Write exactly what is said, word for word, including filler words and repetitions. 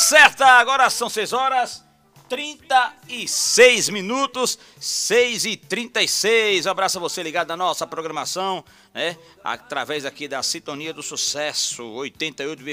certa, agora são seis horas trinta e seis minutos, seis e trinta e seis. Um abraço a você ligado na nossa programação, né? Através aqui da Sintonia do Sucesso, oitenta e oito